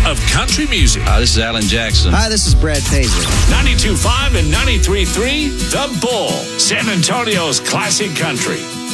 of country music. Hi, this is Alan Jackson. Hi, this is Brad Paisley. 92.5 and 93.3 The Bull, San Antonio's classic country.